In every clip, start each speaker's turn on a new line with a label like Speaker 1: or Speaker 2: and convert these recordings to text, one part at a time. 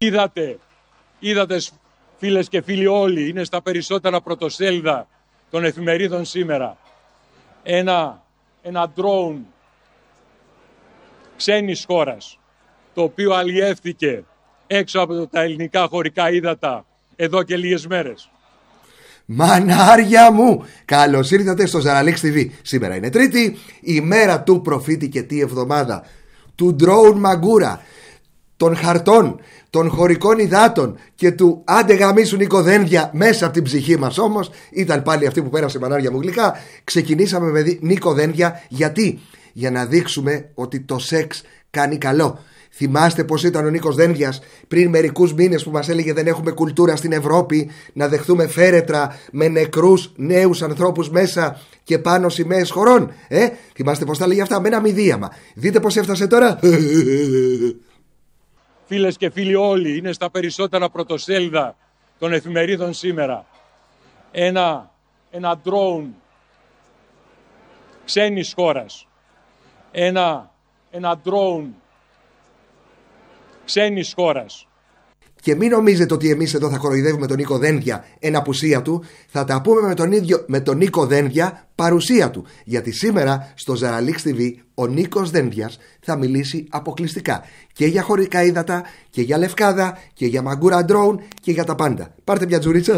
Speaker 1: Είδατε φίλες και φίλοι όλοι, είναι στα περισσότερα πρωτοσέλιδα των εφημερίδων σήμερα. Ένα drone ξένης χώρας, το οποίο αλλιεύθηκε έξω από τα ελληνικά χωρικά ύδατα εδώ και λίγες μέρες.
Speaker 2: Μανάρια μου, καλώς ήρθατε στο Ζαραλίξ TV. Σήμερα είναι Τρίτη, η μέρα του προφήτη και τη εβδομάδα του drone μαγκούρα, των χαρτών, των χωρικών υδάτων και του άντε γαμίσου Νίκο μέσα από την ψυχή μας. Όμως ήταν πάλι αυτή που πέρασε, μανάρια μου γλυκά. Ξεκινήσαμε με Νίκο Δένδια. Γιατί? Για να δείξουμε ότι το σεξ κάνει καλό. Θυμάστε πως ήταν ο Νίκος Δένδιας πριν μερικούς μήνες που μας έλεγε δεν έχουμε κουλτούρα στην Ευρώπη να δεχθούμε φέρετρα με νεκρούς νέους ανθρώπους μέσα και πάνω σημαίες χωρών? Θυμάστε πως τα έλεγε αυτά με ένα μηδίαμα? Δείτε πως έφτασε τώρα.
Speaker 1: Φίλες και φίλοι όλοι, είναι στα περισσότερα πρωτοσέλιδα των εφημερίδων σήμερα. Ένα drone ξένης χώρας. Ένα drone ξένης χώρας.
Speaker 2: Και μην νομίζετε ότι εμείς εδώ θα κοροϊδεύουμε τον Νίκο Δένδια εν απουσία του. Θα τα πούμε με τον Νίκο Δένδια παρουσία του. Γιατί σήμερα στο Ζαραλίξ TV ο Νίκος Δένδιας θα μιλήσει αποκλειστικά και για χωρικά ύδατα και για λευκάδα και για μαγκούρα ντρόουν και για τα πάντα. Πάρτε μια τζουρίτσα.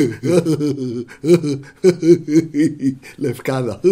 Speaker 2: Λευκάδα.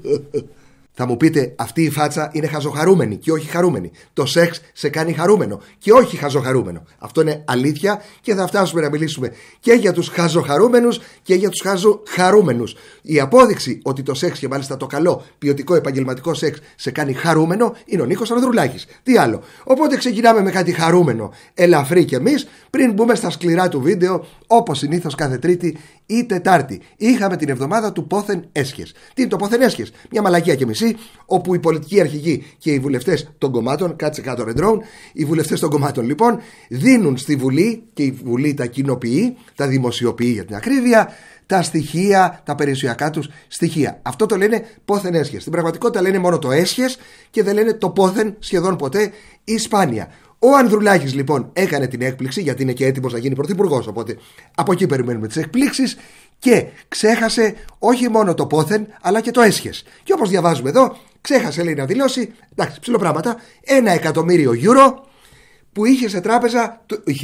Speaker 2: Θα μου πείτε, αυτή η φάτσα είναι χαζοχαρούμενη και όχι χαρούμενη. Το σεξ σε κάνει χαρούμενο και όχι χαζοχαρούμενο. Αυτό είναι αλήθεια και θα φτάσουμε να μιλήσουμε και για τους χαζοχαρούμενους και για τους χαζοχαρούμενους. Η απόδειξη ότι το σεξ, και μάλιστα το καλό ποιοτικό επαγγελματικό σεξ, σε κάνει χαρούμενο είναι ο Νίκος Ανδρουλάκης. Τι άλλο. Οπότε ξεκινάμε με κάτι χαρούμενο, ελαφρύ κι εμείς, πριν μπούμε στα σκληρά του βίντεο, όπως συνήθως κάθε Τρίτη ή Τετάρτη. Είχαμε την εβδομάδα του πόθεν έσχες. Τι είναι το πόθεν έσχες? Μια μαλακία και μισή, όπου οι πολιτικοί αρχηγοί και οι βουλευτές των κομμάτων, κάτσε κάτω ρεντρόουν, οι βουλευτές των κομμάτων λοιπόν δίνουν στη Βουλή και η Βουλή τα κοινοποιεί, τα δημοσιοποιεί για την ακρίβεια, τα στοιχεία, τα περιουσιακά τους στοιχεία. Αυτό το λένε πόθεν έσχες. Στην πραγματικότητα λένε μόνο το έσχες και δεν λένε το πόθεν σχεδόν ποτέ ή σπάνια. Ο Ανδρουλάκης λοιπόν έκανε την έκπληξη, γιατί είναι και έτοιμος να γίνει πρωθυπουργός, οπότε από εκεί περιμένουμε τις εκπλήξεις, και ξέχασε όχι μόνο το πόθεν αλλά και το έσχες. Και όπως διαβάζουμε εδώ, ξέχασε, λέει, να δηλώσει, εντάξει, ψιλοπράγματα, 1.000.000 euro που είχε σε τράπεζα,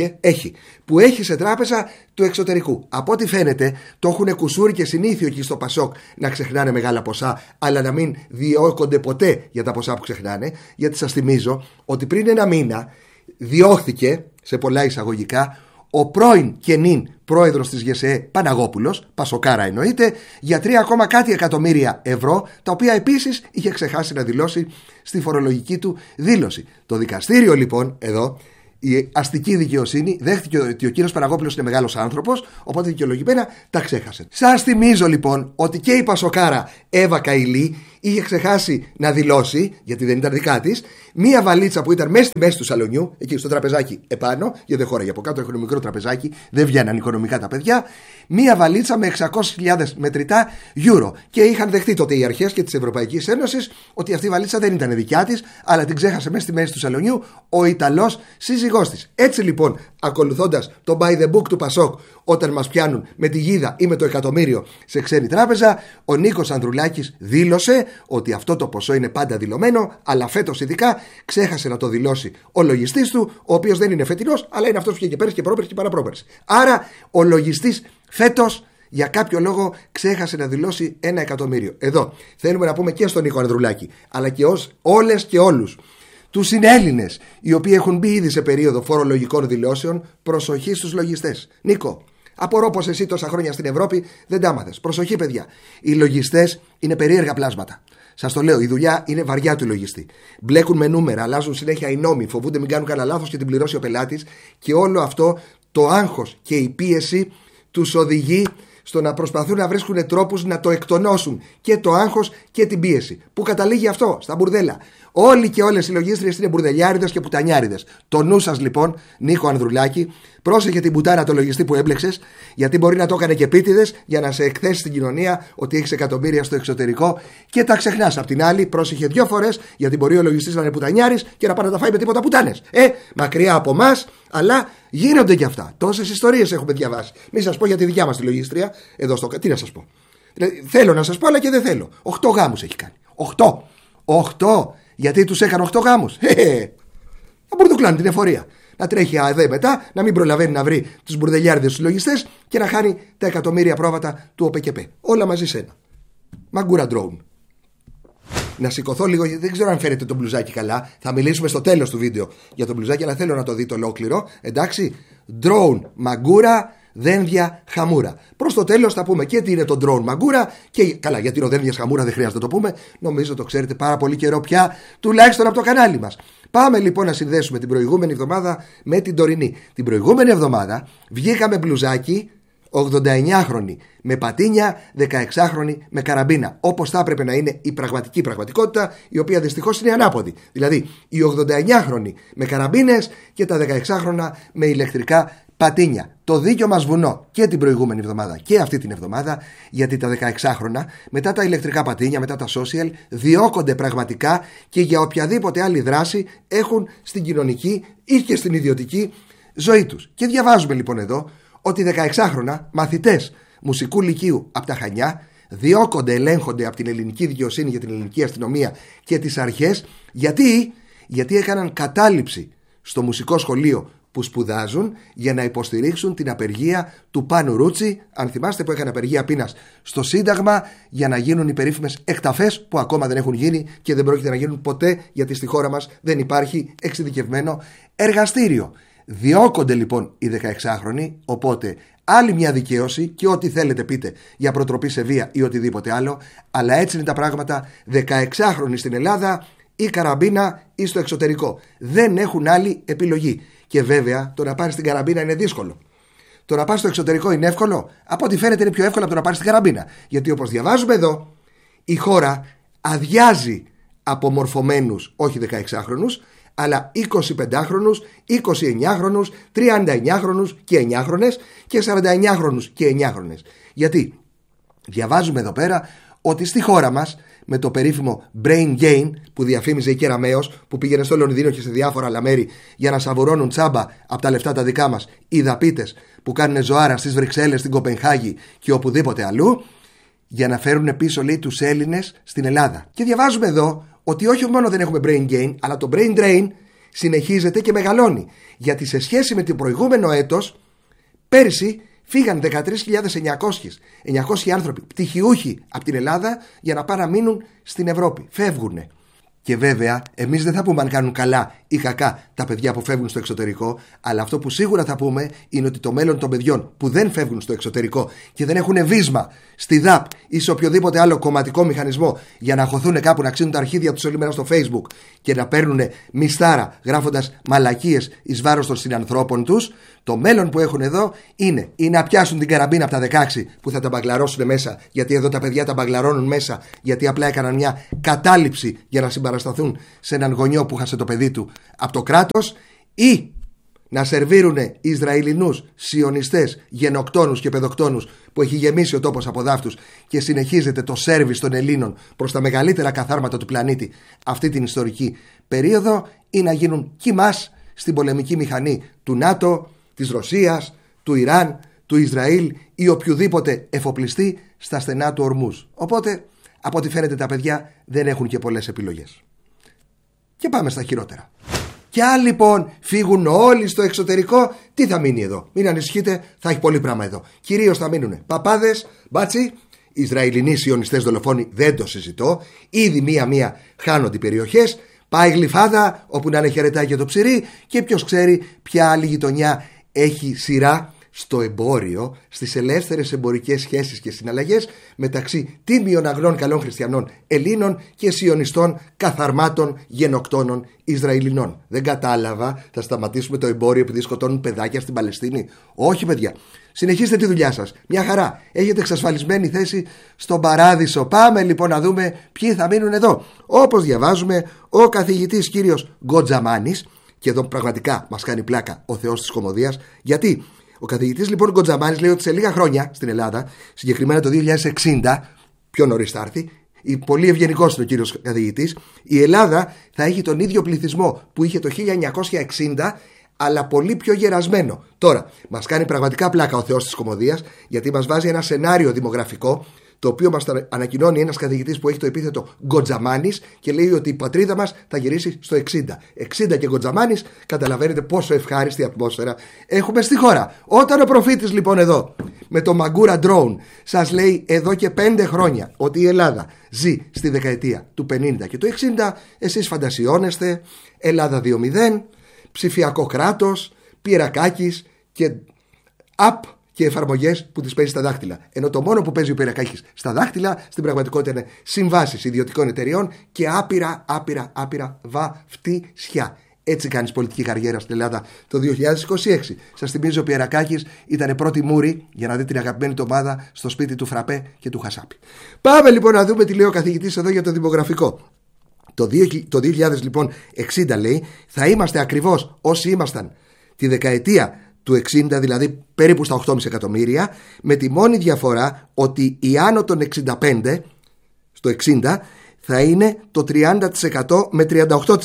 Speaker 2: που έχει σε τράπεζα του εξωτερικού. Από ό,τι φαίνεται το έχουν κουσούρι και συνήθιο εκεί στο Πασόκ να ξεχνάνε μεγάλα ποσά, αλλά να μην διώκονται ποτέ για τα ποσά που ξεχνάνε. Γιατί σας θυμίζω ότι πριν ένα μήνα διώχθηκε, σε πολλά εισαγωγικά, ο πρώην και νυν πρόεδρος της ΓΕΣΕ Παναγόπουλος, Πασοκάρα εννοείται, για 3 ακόμα κάτι εκατομμύρια ευρώ, τα οποία επίσης είχε ξεχάσει να δηλώσει στη φορολογική του δήλωση. Το δικαστήριο λοιπόν εδώ, η αστική δικαιοσύνη, δέχτηκε ότι ο κύριος Παναγόπουλος είναι μεγάλος άνθρωπος, οπότε δικαιολογημένα τα ξέχασε. Σας θυμίζω λοιπόν ότι και η Πασοκάρα Εύα Καηλή είχε ξεχάσει να δηλώσει, γιατί δεν ήταν δικά της, μία βαλίτσα που ήταν μέσα στη μέση του σαλονιού, εκεί στο τραπεζάκι επάνω, γιατί δεν χώραγε από κάτω, έχουν μικρό τραπεζάκι, δεν βγαίναν οικονομικά τα παιδιά. Μία βαλίτσα με 600.000 μετρητά euro. Και είχαν δεχτεί τότε οι αρχές και της Ευρωπαϊκής Ένωσης ότι αυτή η βαλίτσα δεν ήταν δικιά της, αλλά την ξέχασε μέσα στη μέση του σαλονιού ο Ιταλός σύζυγός της. Έτσι λοιπόν, ακολουθώντας το by the book του Πασόκ, όταν μας πιάνουν με τη γίδα ή με το εκατομμύριο σε ξένη τράπεζα, ο Νίκος Ανδρουλάκης δήλωσε ότι αυτό το ποσό είναι πάντα δηλωμένο, αλλά φέτος ειδικά ξέχασε να το δηλώσει ο λογιστής του, ο οποίος δεν είναι φετινός, αλλά είναι αυτός που είχε και πέρυσι και πρόπερσι και παραπρόπερσι. Άρα ο λογιστής φέτος για κάποιο λόγο ξέχασε να δηλώσει 1.000.000. Εδώ θέλουμε να πούμε και στον Νίκο Ανδρουλάκη, αλλά και όλες και όλους τους συνέλληνες οι οποίοι έχουν μπει ήδη σε περίοδο φορολογικών δηλώσεων, προσοχή στους λογιστές. Νίκο, απορώ πως εσύ τόσα χρόνια στην Ευρώπη δεν τα άμαθες. Προσοχή, παιδιά. Οι λογιστές είναι περίεργα πλάσματα. Σας το λέω, η δουλειά είναι βαριά του λογιστή. Μπλέκουν με νούμερα, αλλάζουν συνέχεια οι νόμοι, φοβούνται μην κάνουν κανένα λάθος και την πληρώσει ο πελάτης, και όλο αυτό το άγχος και η πίεση τους οδηγεί στο να προσπαθούν να βρίσκουν τρόπους να το εκτονώσουν, και το άγχος και την πίεση. Πού καταλήγει αυτό? Στα μπουρδέλα. Όλοι και όλες οι λογίστριες είναι μπουρδελιάριδες και πουτανιάριδες. Το νου σας λοιπόν, Νίκο Ανδρουλάκη, πρόσεχε την πουτάνα το λογιστή που έμπλεξες, γιατί μπορεί να το έκανε και επίτηδες για να σε εκθέσει στην κοινωνία ότι έχεις εκατομμύρια στο εξωτερικό και τα ξεχνάς. Απ' την άλλη, πρόσεχε 2 φορές, γιατί μπορεί ο λογιστής να είναι πουτανιάρης και να πάει να τα φάει με τίποτα πουτάνες. Μακριά από εμάς, Αλλά γίνονται και αυτά. Τόσες ιστορίες έχουμε διαβάσει. Μην σας πω για τη δικιά μας τη λογίστρια. Εδώ στο. Τι να σας πω. Δηλαδή, θέλω να σας πω, αλλά και δεν θέλω. 8 γάμους έχει κάνει. 8. Γιατί τους έκανε 8 γάμους. Θα μπουρδουκλάνει την εφορία. Να τρέχει ΑΕΔ μετά, να μην προλαβαίνει να βρει τους μπουρδελιάριδες στους λογιστές και να χάνει τα εκατομμύρια πρόβατα του ΟΠΕΚΕΠΕ. Όλα μαζί σε ένα. Μαγκούρα ντρόουν. Να σηκωθώ λίγο, γιατί δεν ξέρω αν φαίνεται το μπλουζάκι καλά. Θα μιλήσουμε στο τέλος του βίντεο για το μπλουζάκι, αλλά θέλω να το δείτε ολόκληρο. Εντάξει. Ντρόουν, μαγκούρα, δένδια, χαμούρα. Προς το τέλος θα πούμε και τι είναι το ντρόουν μαγκούρα και καλά, γιατί είναι ο δένδια χαμούρα δεν χρειάζεται να το πούμε. Νομίζω το ξέρετε πάρα πολύ καιρό πια, τουλάχιστον από το κανάλι μας. Πάμε λοιπόν να συνδέσουμε την προηγούμενη εβδομάδα με την τωρινή. Την προηγούμενη εβδομάδα βγήκαμε μπλουζάκι 89χρονη με πατίνια, 16χρονη με καραμπίνα. Όπως θα έπρεπε να είναι η πραγματική πραγματικότητα, η οποία δυστυχώς είναι ανάποδη. Δηλαδή, οι 89χρονοι με καραμπίνες και τα 16χρονα με ηλεκτρικά πατίνια. Το δίκιο μας βουνό και την προηγούμενη εβδομάδα και αυτή την εβδομάδα, γιατί τα 16χρονα μετά τα ηλεκτρικά πατίνια, μετά τα social, διώκονται πραγματικά και για οποιαδήποτε άλλη δράση έχουν στην κοινωνική ή και στην ιδιωτική ζωή τους. Και διαβάζουμε λοιπόν εδώ ότι 16χρονα μαθητές μουσικού λυκείου από τα Χανιά διώκονται, ελέγχονται από την ελληνική δικαιοσύνη για την ελληνική αστυνομία και τις αρχές. Γιατί έκαναν κατάληψη στο μουσικό σχολείο που σπουδάζουν για να υποστηρίξουν την απεργία του Πάνου Ρούτσι. Αν θυμάστε, που έκανε απεργία πείνας στο Σύνταγμα για να γίνουν οι περίφημες εκταφές που ακόμα δεν έχουν γίνει και δεν πρόκειται να γίνουν ποτέ, γιατί στη χώρα μας δεν υπάρχει εξειδικευμένο εργαστήριο. Διώκονται λοιπόν οι 16χρονοι, οπότε άλλη μια δικαίωση και ό,τι θέλετε πείτε για προτροπή σε βία ή οτιδήποτε άλλο, αλλά έτσι είναι τα πράγματα. 16χρονοι στην Ελλάδα ή καραμπίνα ή στο εξωτερικό. Δεν έχουν άλλη επιλογή. Και βέβαια το να πάρεις την καραμπίνα είναι δύσκολο. Το να πας στο εξωτερικό είναι εύκολο. Από ό,τι φαίνεται είναι πιο εύκολο από το να πάρεις την καραμπίνα. Γιατί όπως διαβάζουμε εδώ, η χώρα αδειάζει από μορφωμένους, όχι 16χρονους, αλλά 25χρονους, 29χρονους, 39χρονους και 9χρονες και 49χρονους και 9χρονες. Γιατί διαβάζουμε εδώ πέρα ότι στη χώρα μας, με το περίφημο brain gain που διαφήμιζε η Κεραμέως, που πήγαινε στο Λονδίνο και σε διάφορα άλλα μέρη για να σαβουρώνουν τσάμπα από τα λεφτά τα δικά μας οι δαπίτες που κάνουν ζωάρα στις Βρυξέλλες, στην Κοπενχάγη και οπουδήποτε αλλού, για να φέρουν πίσω, λέει, τους Έλληνες στην Ελλάδα. Και διαβάζουμε εδώ ότι όχι μόνο δεν έχουμε brain gain, αλλά το brain drain συνεχίζεται και μεγαλώνει. Γιατί σε σχέση με το προηγούμενο έτος, πέρσι φύγαν 13.900 άνθρωποι, πτυχιούχοι από την Ελλάδα, για να πάνε να μείνουν στην Ευρώπη. Φεύγουνε. Και βέβαια, εμείς δεν θα πούμε αν κάνουν καλά ή κακά τα παιδιά που φεύγουν στο εξωτερικό, αλλά αυτό που σίγουρα θα πούμε είναι ότι το μέλλον των παιδιών που δεν φεύγουν στο εξωτερικό και δεν έχουν βίσμα στη ΔΑΠ ή σε οποιοδήποτε άλλο κομματικό μηχανισμό για να χωθούν κάπου, να ξύνουν τα αρχίδια τους όλη μέρα στο Facebook και να παίρνουν μιστάρα γράφοντας μαλακίες εις βάρος των συνανθρώπων τους, το μέλλον που έχουν εδώ είναι ή να πιάσουν την καραμπίνα από τα 16 που θα τα μπαγκλαρώσουν μέσα, γιατί εδώ τα παιδιά τα μπαγκλαρώνουν μέσα, γιατί απλά έκαναν μια κατάληψη για να συμπαρασταθούν σε έναν γονιό που χάσε το παιδί του από το κράτος, ή να σερβίρουν Ισραηλινούς σιωνιστές, γενοκτόνους και παιδοκτόνους που έχει γεμίσει ο τόπος από δάφτους και συνεχίζεται το σέρβις των Ελλήνων προς τα μεγαλύτερα καθάρματα του πλανήτη αυτή την ιστορική περίοδο, ή να γίνουν κιμάς στην πολεμική μηχανή του ΝΑΤΟ, της Ρωσίας, του Ιράν, του Ισραήλ ή οποιοδήποτε εφοπλιστή στα στενά του Ορμούς. Οπότε, από ό,τι φαίνεται, τα παιδιά δεν έχουν και πολλές επιλογές. Και πάμε στα χειρότερα. Κι αν λοιπόν φύγουν όλοι στο εξωτερικό, τι θα μείνει εδώ? Μην ανησυχείτε, θα έχει πολύ πράγμα εδώ. Κυρίως θα μείνουν παπάδες, μπάτσι, Ισραηλινοί σιωνιστές δολοφόνοι, δεν το συζητώ. Ήδη μία-μία χάνονται οι περιοχές. Πάει Γλυφάδα, όπου να είναι χαιρετάει και το ψυρί, και ποιος ξέρει ποια άλλη γειτονιά έχει σειρά στο εμπόριο, στις ελεύθερες εμπορικές σχέσεις και συναλλαγές μεταξύ τίμιων αγνών καλών χριστιανών Ελλήνων και σιωνιστών καθαρμάτων γενοκτώνων Ισραηλινών. Δεν κατάλαβα, θα σταματήσουμε το εμπόριο επειδή σκοτώνουν παιδάκια στην Παλαιστίνη? Όχι, παιδιά. Συνεχίστε τη δουλειά σας. Μια χαρά. Έχετε εξασφαλισμένη θέση στον παράδεισο. Πάμε λοιπόν να δούμε ποιοι θα μείνουν εδώ. Όπως διαβάζουμε, ο καθηγητής κύριος Γκοτζαμάνης, και εδώ πραγματικά μας κάνει πλάκα ο Θεός της κωμωδίας, γιατί ο καθηγητής λοιπόν Γκοτζαμάνης λέει ότι σε λίγα χρόνια στην Ελλάδα, συγκεκριμένα το 2060, πιο νωρίς θα έρθει, πολύ ευγενικός είναι ο κύριος καθηγητής, η Ελλάδα θα έχει τον ίδιο πληθυσμό που είχε το 1960, αλλά πολύ πιο γερασμένο. Τώρα, μας κάνει πραγματικά πλάκα ο Θεός της κωμωδίας, γιατί μας βάζει ένα σενάριο δημογραφικό, το οποίο μας ανακοινώνει ένας καθηγητής που έχει το επίθετο Γκοτζαμάνης και λέει ότι η πατρίδα μας θα γυρίσει στο 60. 60 και Γκοτζαμάνης, καταλαβαίνετε πόσο ευχάριστη ατμόσφαιρα έχουμε στη χώρα. Όταν ο προφήτης λοιπόν εδώ με το Μαγκούρα Drone σας λέει εδώ και 5 χρόνια ότι η Ελλάδα ζει στη δεκαετία του 50 και του 60, εσείς φαντασιώνεστε Ελλάδα 2.0, ψηφιακό κράτος, Πυρακάκης και app και εφαρμογές που τις παίζει στα δάχτυλα. Ενώ το μόνο που παίζει ο Πυρακάκης στα δάχτυλα στην πραγματικότητα είναι συμβάσεις ιδιωτικών εταιριών και άπειρα βαφτίσια. Έτσι κάνεις πολιτική καριέρα στην Ελλάδα το 2026. Σας θυμίζω ο Πυρακάκης ήταν πρώτη μούρη για να δει την αγαπημένη του ομάδα στο σπίτι του Φραπέ και του Χασάπη. Πάμε λοιπόν να δούμε τι λέει ο καθηγητής εδώ για το δημογραφικό. Το 2060 λέει θα είμαστε ακριβώς όσοι ήμασταν τη δεκαετία του 60, δηλαδή περίπου στα 8,5 εκατομμύρια, με τη μόνη διαφορά ότι οι άνω των 65 στο 60 θα είναι το 30% με 38%.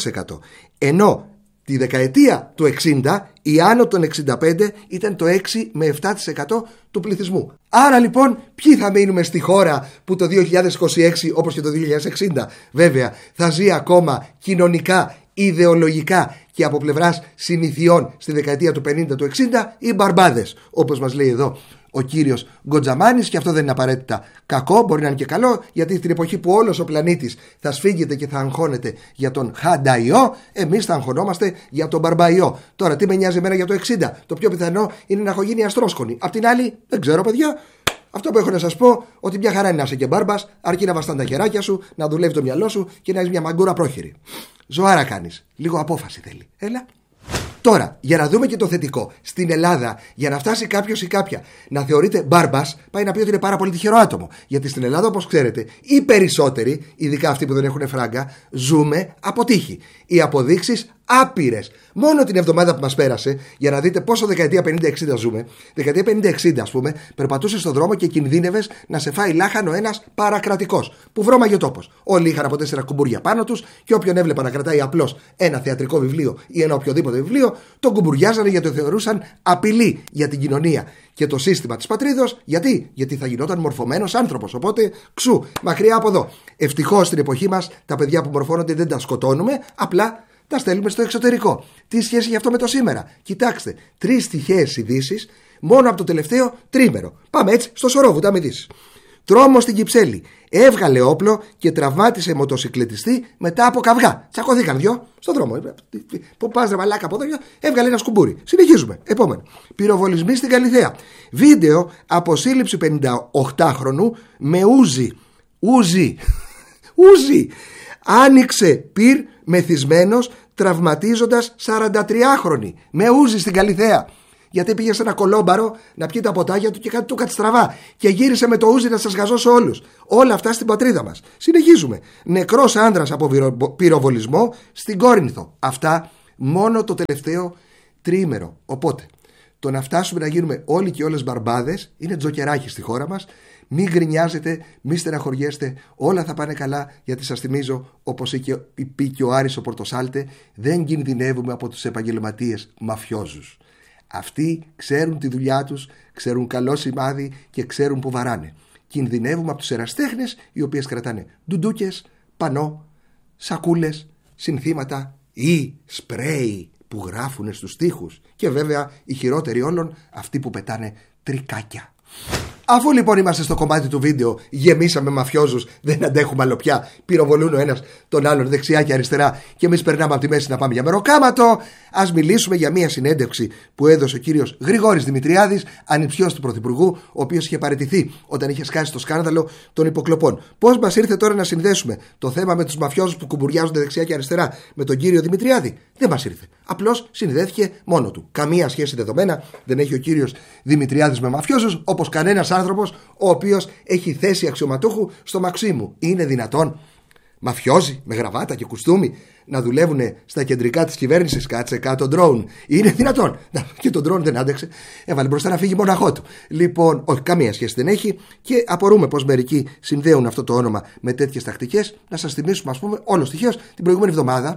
Speaker 2: Ενώ τη δεκαετία του 60 οι άνω των 65 ήταν το 6 με 7% του πληθυσμού. Άρα λοιπόν ποιοι θα μείνουμε στη χώρα που το 2026 όπως και το 2060 βέβαια θα ζει ακόμα κοινωνικά, ιδεολογικά και από πλευράς συνηθιών στη δεκαετία του 50 του 60 οι μπαρμπάδες, όπως μας λέει εδώ ο κύριος Γκοτζαμάνης, και αυτό δεν είναι απαραίτητα κακό, μπορεί να είναι και καλό, γιατί την εποχή που όλος ο πλανήτης θα σφίγγεται και θα αγχώνεται για τον χανταϊό, εμείς θα αγχωνόμαστε για τον μπαρμπαϊό. Τώρα τι με νοιάζει εμένα για το 60? Το πιο πιθανό είναι να έχω γίνει αστρόσκονη. Απ' την άλλη δεν ξέρω παιδιά. Αυτό που έχω να σας πω, ότι μια χαρά είναι να είσαι και μπάρμπας, αρκεί να βαστάνε τα χεράκια σου, να δουλεύει το μυαλό σου και να έχεις μια μαγκούρα πρόχειρη. Ζωάρα κάνεις. Λίγο απόφαση θέλει. Έλα. Τώρα, για να δούμε και το θετικό. Στην Ελλάδα, για να φτάσει κάποιος ή κάποια να θεωρείται μπάρμπας, πάει να πει ότι είναι πάρα πολύ τυχερό άτομο. Γιατί στην Ελλάδα, όπως ξέρετε, οι περισσότεροι, ειδικά αυτοί που δεν έχουν φράγκα, ζούμε από τύχη. Οι αποδείξεις άπειρες. Μόνο την εβδομάδα που μας πέρασε, για να δείτε πόσο δεκαετία 50-60 ζούμε, δεκαετία 50-60 ας πούμε, περπατούσες στον δρόμο και κινδύνευες να σε φάει λάχανο ένας παρακρατικός που βρώμαγε ο τόπος. Όλοι είχαν από 4 κουμπούρια πάνω τους και όποιον έβλεπα να κρατάει απλώς ένα θεατρικό βιβλίο ή ένα οποιοδήποτε βιβλίο, τον κουμπουριάζανε γιατί το θεωρούσαν απειλή για την κοινωνία και το σύστημα της πατρίδος. Γιατί θα γινόταν μορφωμένος άνθρωπος. Οπότε ξου, μακριά από εδώ. Ευτυχώς στην εποχή μας τα παιδιά που μορφώνονται δεν τα σκοτώνουμε, απλά τα στέλνουμε στο εξωτερικό. Τι σχέση έχει αυτό με το σήμερα? Κοιτάξτε, 3 τυχαίες ειδήσεις μόνο από το τελευταίο τρίμερο. Πάμε έτσι στο Σορόβουτα με ειδήσεις. Τρόμος στην Κυψέλη. Έβγαλε όπλο και τραυμάτισε μοτοσυκλετιστή μετά από καυγά. Τσακωθήκαν δυο στον δρόμο. Πού πας ρε μαλάκα από εδώ? Έβγαλε ένα σκουμπούρι. Συνεχίζουμε. Επόμενο. Πυροβολισμοί στην Καλιθέα. Βίντεο από σύλληψη 58χρονου με ούζι. Ούζι. Άνοιξε πυρ μεθυσμένος τραυματίζοντας 43χρονη με ούζι στην Καλιθέα. Γιατί πήγε σε ένα κολόμπαρο να πιει τα ποτάγια του και κάτι του κατστραβά και γύρισε με το ούζι να σας γαζώσω όλους. Όλα αυτά στην πατρίδα μας. Συνεχίζουμε. Νεκρός άνδρας από πυροβολισμό στην Κόρινθο. Αυτά μόνο το τελευταίο τριήμερο. Οπότε το να φτάσουμε να γίνουμε όλοι και όλες μπαρμπάδες είναι τζοκεράκι στη χώρα μας. Μην γκρινιάζετε, μην στεναχωριέστε, όλα θα πάνε καλά, γιατί σας θυμίζω, όπως είπε και ο Άρης ο Πορτοσάλτε, δεν κινδυνεύουμε από τους επαγγελματίες μαφιόζους. Αυτοί ξέρουν τη δουλειά τους, ξέρουν καλό σημάδι και ξέρουν που βαράνε. Κινδυνεύουμε από τους εραστέχνες, οι οποίες κρατάνε ντουντούκες, πανό, σακούλες, συνθήματα ή σπρέι που γράφουν στους τοίχους. Και βέβαια οι χειρότεροι όλων, αυτοί που πετάνε τρικάκια. Αφού λοιπόν είμαστε στο κομμάτι του βίντεο, γεμίσαμε μαφιόζους, δεν αντέχουμε άλλο πια, πυροβολούν ο ένας τον άλλον δεξιά και αριστερά και εμείς περνάμε από τη μέση να πάμε για μεροκάματο, ας μιλήσουμε για μια συνέντευξη που έδωσε ο κύριος Γρηγόρης Δημητριάδης, ανιψιός του Πρωθυπουργού, ο οποίος είχε παραιτηθεί όταν είχε σκάσει το σκάνδαλο των υποκλοπών. Πώς μας ήρθε τώρα να συνδέσουμε το θέμα με τους μαφιόζους που κουμπουριάζονται δεξιά και αριστερά με τον κύριο Δημητριάδη? Δεν μας ήρθε. Απλώς συνδέθηκε μόνο του. Καμία σχέση δεδομένα δεν έχει ο κύριος Δημητριάδης με μαφιόζους, όπως κανένας άνθρωπος ο οποίος έχει θέση αξιωματούχου στο Μαξίμου. Είναι δυνατόν μαφιόζοι με γραβάτα και κουστούμι να δουλεύουν στα κεντρικά της κυβέρνησης? Κάτσε κάτω drone. Είναι δυνατόν? Και το drone δεν άντεξε. Έβαλε μπροστά να φύγει μοναχό του. Λοιπόν, όχι, καμία σχέση δεν έχει και απορούμε πως μερικοί συνδέουν αυτό το όνομα με τέτοιες τακτικές. Να σας θυμίσουμε, ας πούμε, όλος τυχαίως την προηγούμενη εβδομάδα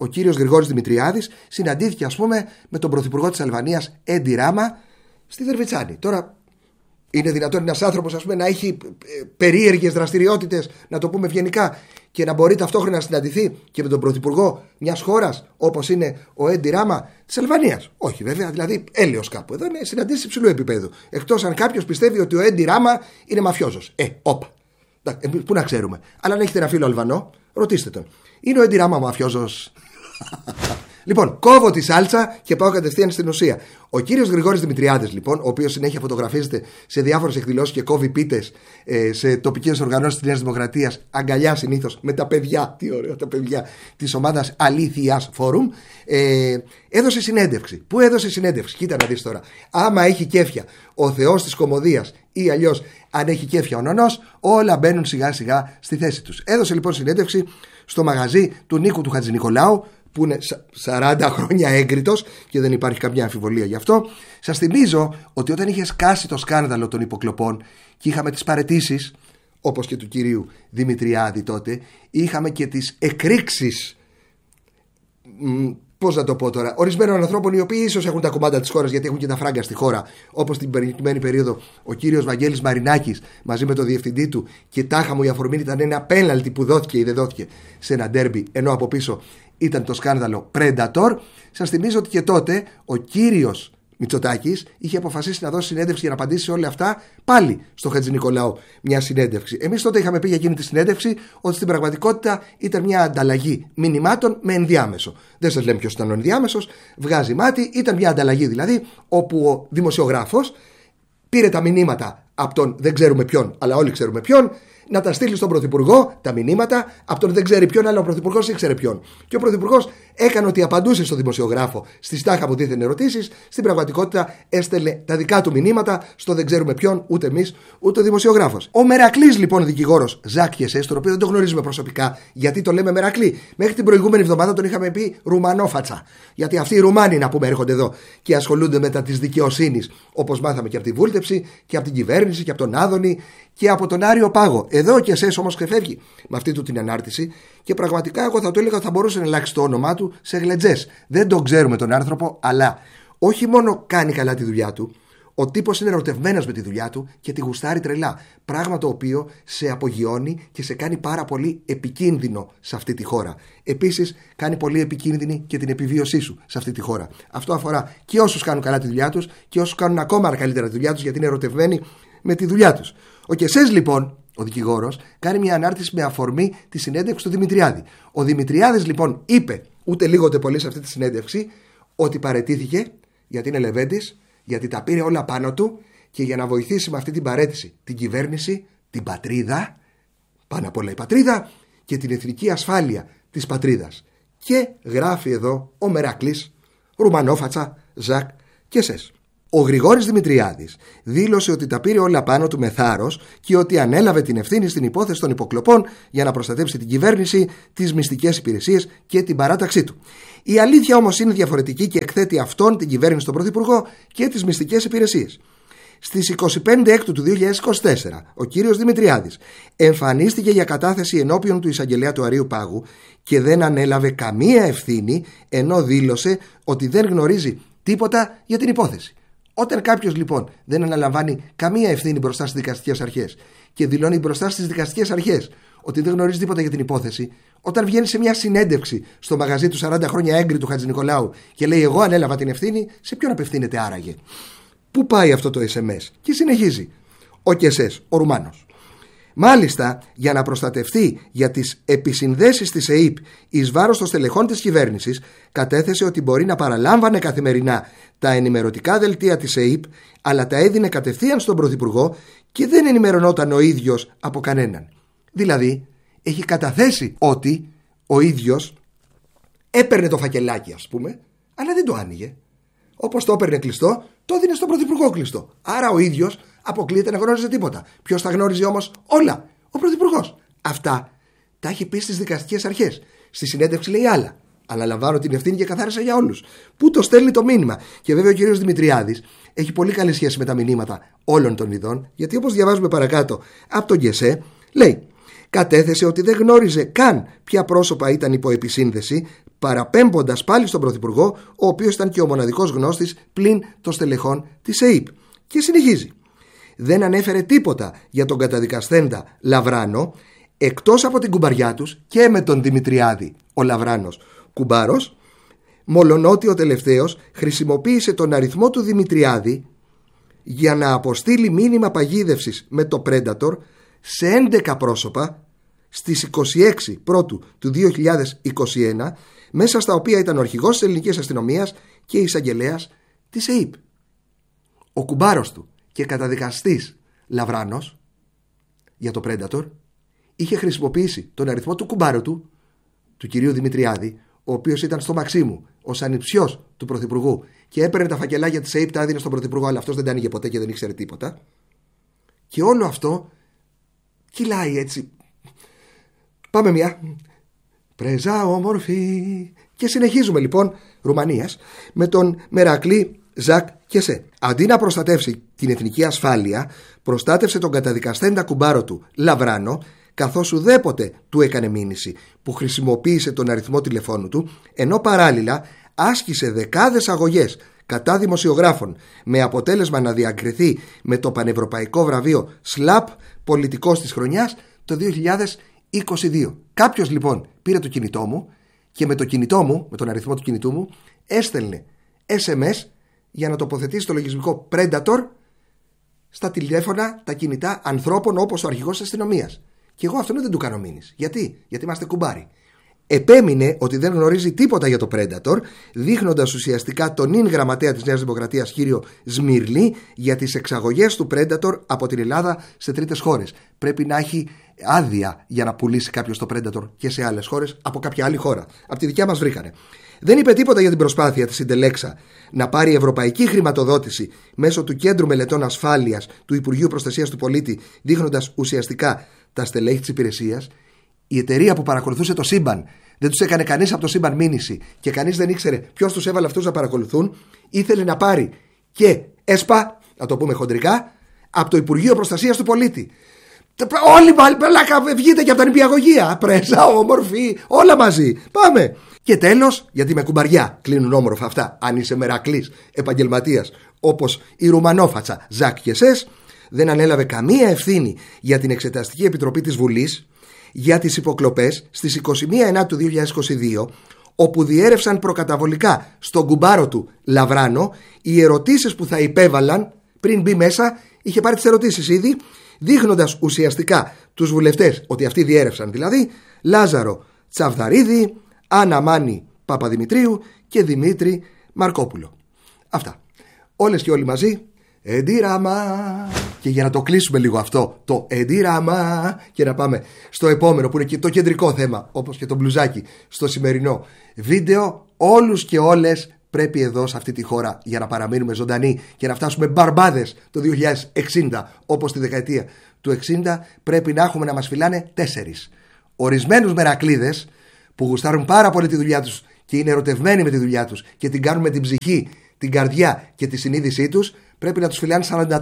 Speaker 2: ο κύριος Γρηγόρης Δημητριάδης συναντήθηκε, ας πούμε, με τον πρωθυπουργό της Αλβανίας, Έντι Ράμα, στη Δερβιτσάνη. Τώρα, είναι δυνατόν ένας άνθρωπος, ας πούμε, να έχει περίεργες δραστηριότητες, να το πούμε ευγενικά, και να μπορεί ταυτόχρονα να συναντηθεί και με τον πρωθυπουργό μιας χώρας όπως είναι ο Έντι Ράμα της Αλβανίας? Όχι, βέβαια, δηλαδή έλεος κάπου. Εδώ είναι συναντήσεις υψηλού επίπεδου. Εκτός αν κάποιος πιστεύει ότι ο Έντι Ράμα είναι μαφιόζος. Όπα. Πού να ξέρουμε. Αλλά αν έχετε ένα φίλο Αλβανό, ρωτήστε τον. Είναι ο Έντι Ράμα μαφιόζος? Λοιπόν, κόβω τη σάλτσα και πάω κατευθείαν στην ουσία. Ο κύριος Γρηγόρης Δημητριάδης, λοιπόν, ο οποίος συνέχεια φωτογραφίζεται σε διάφορες εκδηλώσεις και κόβει πίτες σε τοπικές οργανώσεις της Νέας Δημοκρατίας, αγκαλιά συνήθως με τα παιδιά, τι ωραία τα παιδιά, της ομάδας Αλήθειας Φόρουμ, έδωσε συνέντευξη. Πού έδωσε συνέντευξη? Κοίτα να δεις τώρα. Άμα έχει κέφια ο Θεός της κωμωδίας, ή αλλιώς αν έχει κέφια ο νονός, όλα μπαίνουν σιγά σιγά στη θέση τους. Έδωσε λοιπόν συνέντευξη στο μαγαζί του Νίκου του Χατζηνικολάου, που είναι 40 χρόνια έγκριτος και δεν υπάρχει καμιά αμφιβολία γι' αυτό. Σας θυμίζω ότι όταν είχε σκάσει το σκάνδαλο των υποκλοπών και είχαμε τις παραιτήσεις, όπως και του κυρίου Δημητριάδη τότε, είχαμε και τις εκρήξεις, πώς να το πω τώρα, ορισμένων ανθρώπων οι οποίοι ίσως έχουν τα κομμάτια της χώρας γιατί έχουν και τα φράγκα στη χώρα, όπως την περικειμένη περίοδο ο κύριος Βαγγέλης Μαρινάκης μαζί με τον διευθυντή του, και τάχα μου η αφορμή ήταν ένα πέναλτι που δόθηκε ή δεν δόθηκε σε ένα ντέρμπι, ενώ από πίσω ήταν το σκάνδαλο Predator. Σας θυμίζω ότι και τότε ο κύριος Μητσοτάκης είχε αποφασίσει να δώσει συνέντευξη για να απαντήσει σε όλα αυτά, πάλι στο Χατζηνικολάου μια συνέντευξη. Εμείς τότε είχαμε πει για εκείνη τη συνέντευξη ότι στην πραγματικότητα ήταν μια ανταλλαγή μηνυμάτων με ενδιάμεσο. Δεν σας λέμε ποιος ήταν ο ενδιάμεσος, βγάζει μάτι, ήταν μια ανταλλαγή δηλαδή, όπου ο δημοσιογράφος πήρε τα μηνύματα από τον δεν ξέρουμε ποιον, αλλά όλοι ξέρουμε ποιον, να τα στείλει στον Πρωθυπουργό τα μηνύματα από τον δεν ξέρει ποιον, αλλά ο Πρωθυπουργός ήξερε ποιον. Και ο Πρωθυπουργός έκανε ότι απαντούσε στον δημοσιογράφο στις τάχα που δίθεν ερωτήσεις. Στην πραγματικότητα έστελνε τα δικά του μηνύματα στο δεν ξέρουμε ποιον, ούτε εμείς ούτε ο δημοσιογράφος. Ο Μερακλής, λοιπόν, δικηγόρος Ζακ Κεσές, τον οποίο δεν τον γνωρίζουμε προσωπικά, γιατί το λέμε Μερακλή. Μέχρι την προηγούμενη εβδομάδα τον είχαμε πει Ρουμανόφατσα. Γιατί αυτοί οι Ρουμάνοι, να πούμε, έρχονται εδώ και ασχολούνται μετά τη δικαιοσύνη, όπως μάθαμε και από τη βούλτεψη και από την κυβέρνηση και από τον Άδωνη και από τον Άριο Πάγο. Εδώ και εσείς όμως ξεφεύγει με αυτή του την ανάρτηση και πραγματικά εγώ θα το έλεγα ότι θα μπορούσε να αλλάξει το όνομά του σε Γλεντζές. Δεν τον ξέρουμε τον άνθρωπο, αλλά όχι μόνο κάνει καλά τη δουλειά του, ο τύπος είναι ερωτευμένος με τη δουλειά του και τη γουστάρει τρελά. Πράγμα το οποίο σε απογειώνει και σε κάνει πάρα πολύ επικίνδυνο σε αυτή τη χώρα. Επίσης, κάνει πολύ επικίνδυνη και την επιβίωσή σου σε αυτή τη χώρα. Αυτό αφορά και όσους κάνουν καλά τη δουλειά τους και όσους κάνουν ακόμα καλύτερα τη δουλειά τους, γιατί είναι ερωτευμένοι με τη δουλειά τους. Ο Κεσές, λοιπόν, ο δικηγόρος, κάνει μια ανάρτηση με αφορμή τη συνέντευξη του Δημητριάδη. Ο Δημητριάδης, λοιπόν, είπε ούτε λίγο ούτε πολύ σε αυτή τη συνέντευξη ότι παραιτήθηκε γιατί είναι λεβέντης, γιατί τα πήρε όλα πάνω του και για να βοηθήσει με αυτή την παραίτηση την κυβέρνηση, την πατρίδα, πάνω απ' όλα η πατρίδα και την εθνική ασφάλεια της πατρίδας. Και γράφει εδώ ο Μερακλής, Ρουμανόφατσα, Ζακ Κεσές. Ο Γρηγόρης Δημητριάδης δήλωσε ότι τα πήρε όλα πάνω του με θάρρος και ότι ανέλαβε την ευθύνη στην υπόθεση των υποκλοπών για να προστατεύσει την κυβέρνηση, τις μυστικές υπηρεσίες και την παράταξή του. Η αλήθεια όμως είναι διαφορετική και εκθέτει αυτόν, την κυβέρνηση, τον Πρωθυπουργό και τις μυστικές υπηρεσίες. Στις 25 Έκτου του 2024, ο κύριος Δημητριάδης εμφανίστηκε για κατάθεση ενώπιον του εισαγγελέα του Αρείου Πάγου και δεν ανέλαβε καμία ευθύνη, ενώ δήλωσε ότι δεν γνωρίζει τίποτα για την υπόθεση. Όταν κάποιος, λοιπόν, δεν αναλαμβάνει καμία ευθύνη μπροστά στις δικαστικές αρχές και δηλώνει μπροστά στις δικαστικές αρχές ότι δεν γνωρίζει τίποτα για την υπόθεση, όταν βγαίνει σε μια συνέντευξη στο μαγαζί του 40 χρόνια έγκριτου Χατζηνικολάου και λέει εγώ ανέλαβα την ευθύνη, σε ποιον απευθύνεται άραγε? Πού πάει αυτό το SMS? Και συνεχίζει ο Κεσές, ο Ρουμάνος. Μάλιστα, για να προστατευτεί για τις επισυνδέσεις της ΕΥΠ εις βάρος των στελεχών της κυβέρνησης, κατέθεσε ότι μπορεί να παραλάμβανε καθημερινά τα ενημερωτικά δελτία της ΕΥΠ, αλλά τα έδινε κατευθείαν στον Πρωθυπουργό και δεν ενημερωνόταν ο ίδιος από κανέναν. Δηλαδή, έχει καταθέσει ότι ο ίδιος έπαιρνε το φακελάκι, ας πούμε, αλλά δεν το άνοιγε. Όπως το έπαιρνε κλειστό, το έδινε στον Πρωθυπουργό κλειστό. Άρα ο ίδιος αποκλείεται να γνώριζε τίποτα. Ποιος τα γνώριζε όμως όλα? Ο Πρωθυπουργός. Αυτά τα έχει πει στις δικαστικές αρχές. Στη συνέντευξη λέει άλλα. Αναλαμβάνω την ευθύνη και καθάρισα για όλους. Πού το στέλνει το μήνυμα? Και βέβαια ο κύριος Δημητριάδης έχει πολύ καλή σχέση με τα μηνύματα όλων των ειδών, γιατί όπως διαβάζουμε παρακάτω από τον Κεσέ, λέει: κατέθεσε ότι δεν γνώριζε καν ποια πρόσωπα ήταν υπό επισύνδεση, παραπέμποντας πάλι στον Πρωθυπουργό, ο οποίος ήταν και ο μοναδικός γνώστης πλην των στελεχών της ΕΥΠ. Και συνεχίζει. Δεν ανέφερε τίποτα για τον καταδικασθέντα Λαβράνο, εκτός από την κουμπαριά τους και με τον Δημητριάδη, ο Λαβράνος κουμπάρος, μολονότι ο τελευταίος χρησιμοποίησε τον αριθμό του Δημητριάδη για να αποστείλει μήνυμα παγίδευσης με το Predator σε 11 πρόσωπα στις 26 Πρώτου του 2021, μέσα στα οποία ήταν ο αρχηγός της ελληνικής αστυνομίας και εισαγγελέας της ΕΥΠ. Ο κουμπάρος του και καταδικαστής Λαβράνος για το Predator είχε χρησιμοποιήσει τον αριθμό του κουμπάρου του, του κυρίου Δημητριάδη, ο οποίος ήταν στο Μαξίμου ως ανιψιός του Πρωθυπουργού και έπαιρνε τα φακελάκια της ΕΥΠ, τα έδινε στον Πρωθυπουργό, αλλά αυτός δεν τα άνοιγε ποτέ και δεν ήξερε τίποτα. Και όλο αυτό κυλάει έτσι. Πάμε μια. Πρεζά όμορφη. Και συνεχίζουμε λοιπόν Ρουμανίας με τον Μερακλή Ζακ Κεσέ. Αντί να προστατεύσει την εθνική ασφάλεια, προστάτευσε τον καταδικαστέντα κουμπάρο του Λαβράνο, καθώς ουδέποτε του έκανε μήνυση, που χρησιμοποίησε τον αριθμό τηλεφώνου του, ενώ παράλληλα άσκησε δεκάδες αγωγές κατά δημοσιογράφων, με αποτέλεσμα να διακριθεί με το πανευρωπαϊκό βραβείο ΣΛΑΠ πολιτικός της χρονιάς το 2022. Κάποιος λοιπόν πήρε το κινητό μου και με το κινητό μου, με τον αριθμό του κινητού μου, έστελνε SMS για να τοποθετήσει το λογισμικό Predator στα τηλέφωνα, τα κινητά ανθρώπων όπως ο αρχηγός της αστυνομίας. Και εγώ αυτόν δεν του κάνω μήνυση. Γιατί είμαστε κουμπάρι. Επέμεινε ότι δεν γνωρίζει τίποτα για το Predator, δείχνοντας ουσιαστικά τον ίν γραμματέα της Νέας Δημοκρατίας κύριο Σμύρλη για τις εξαγωγές του Predator από την Ελλάδα σε τρίτες χώρες. Πρέπει να έχει άδεια για να πουλήσει κάποιος το Predator και σε άλλες χώρες από κάποια άλλη χώρα. Από τη δικιά μας βρήκανε. Δεν είπε τίποτα για την προσπάθεια της Συντελέξα να πάρει ευρωπαϊκή χρηματοδότηση μέσω του Κέντρου Μελετών Ασφάλειας του Υπουργείου Προστασίας του Πολίτη, δείχνοντας ουσιαστικά τα στελέχη της υπηρεσίας. Η εταιρεία που παρακολουθούσε το σύμπαν, δεν τους έκανε κανείς από το σύμπαν μήνυση και κανείς δεν ήξερε ποιος τους έβαλε αυτούς να παρακολουθούν, ήθελε να πάρει και ΕΣΠΑ, να το πούμε χοντρικά, από το Υπουργείο Προστασίας του Πολίτη. Όλοι πλάκα, βγείτε και από τα νηπιαγωγεία. Πρέζα, όμορφη, όλα μαζί. Πάμε. Και τέλος, γιατί με κουμπαριά κλείνουν όμορφα αυτά, αν είσαι μερακλής επαγγελματίας όπως η Ρουμανόφατσα Ζακ Κεσές, δεν ανέλαβε καμία ευθύνη για την Εξεταστική Επιτροπή της Βουλής για τις υποκλοπές στις 21 Ενάτου 2022, όπου διέρευσαν προκαταβολικά στον κουμπάρο του Λαβράνο οι ερωτήσεις που θα υπέβαλαν πριν μπει μέσα. Είχε πάρει τις ερωτήσεις ήδη, δείχνοντας ουσιαστικά τους βουλευτές ότι αυτοί διέρευσαν, δηλαδή Λάζαρο Τσαβδαρίδη, Άννα Μάνη Παπαδημητρίου και Δημήτρη Μαρκόπουλο. Αυτά. Όλες και όλοι μαζί. Εντύραμα. Και για να το κλείσουμε λίγο αυτό το εντύραμα και να πάμε στο επόμενο που είναι και το κεντρικό θέμα, όπως και το μπλουζάκι στο σημερινό βίντεο, όλους και όλες πρέπει εδώ σε αυτή τη χώρα, για να παραμείνουμε ζωντανοί και να φτάσουμε μπαρμπάδες το 2060 όπως τη δεκαετία του 60, πρέπει να έχουμε να μας φυλάνε 4. Ορισμένους μερακλίδες που γουστάρουν πάρα πολύ τη δουλειά τους και είναι ερωτευμένοι με τη δουλειά τους και την κάνουν με την ψυχή, την καρδιά και τη συνείδησή τους, πρέπει να τους φυλάνε 44.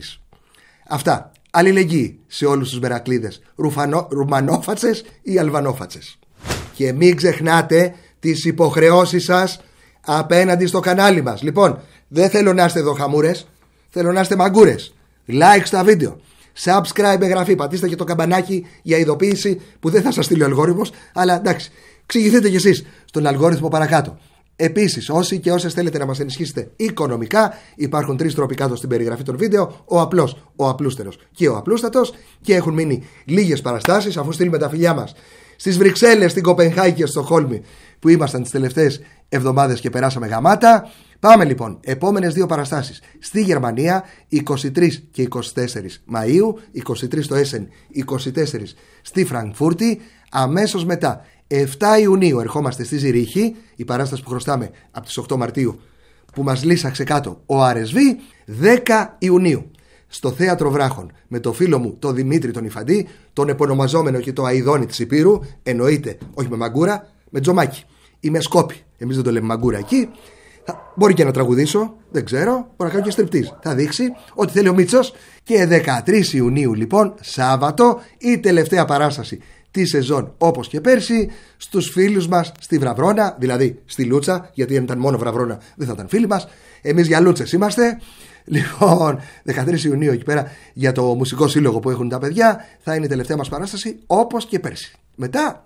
Speaker 2: Αυτά. Αλληλεγγύη σε όλους τους μερακλίδες, Ρουμανόφατσες ή Αλβανόφατσες. Και μην ξεχνάτε τις υποχρεώσεις σας απέναντι στο κανάλι μας. Λοιπόν, δεν θέλω να είστε εδώ χαμούρες, θέλω να είστε μαγκούρες. Like στα βίντεο, subscribe, εγγραφή, πατήστε και το καμπανάκι για ειδοποίηση που δεν θα σας στείλει ο αλγόριθμος, αλλά εντάξει, εξηγηθείτε κι εσείς στον αλγόριθμο παρακάτω. Επίσης, όσοι και όσες θέλετε να μας ενισχύσετε οικονομικά, υπάρχουν 3 τρόποι κάτω στην περιγραφή των βίντεο: ο απλός, ο απλούστερος και ο απλούστατος. Και έχουν μείνει λίγες παραστάσεις, αφού στείλουμε τα φιλιά μας στις Βρυξέλλες, στην Κοπενχάγη και στο Χόλμη, που ήμασταν τις τελευταίες εβδομάδες και περάσαμε γαμάτα. Πάμε λοιπόν, επόμενες 2 παραστάσεις στη Γερμανία, 23 και 24 Μαΐου, 23 στο Έσεν, 24 στη Φραγκφούρτη. Αμέσως μετά, 7 Ιουνίου ερχόμαστε στη Ζηρίχη, η παράσταση που χρωστάμε από τις 8 Μαρτίου που μας λύσαξε κάτω ο RSV. 10 Ιουνίου στο Θέατρο Βράχων με το φίλο μου τον Δημήτρη τον Ιφαντή, τον επωνομαζόμενο και το αηδόνι της Υπήρου, εννοείται όχι με μαγκούρα, με τζομάκι ή με σκόπι, εμείς δεν το λέμε μαγκούρα εκεί. Μπορεί και να τραγουδήσω, δεν ξέρω, μπορεί να κάνω και στριπτίζ. Θα δείξει ό,τι θέλει ο Μίτσος. Και 13 Ιουνίου λοιπόν, Σάββατο, η τελευταία παράσταση τη σεζόν όπως και πέρσι στους φίλους μας στη Βραβρώνα, δηλαδή στη Λούτσα, γιατί αν ήταν μόνο Βραβρώνα δεν θα ήταν φίλοι μας. Εμείς για Λούτσες είμαστε. Λοιπόν, 13 Ιουνίου εκεί πέρα για το μουσικό σύλλογο που έχουν τα παιδιά θα είναι η τελευταία μας παράσταση όπως και πέρσι. Μετά,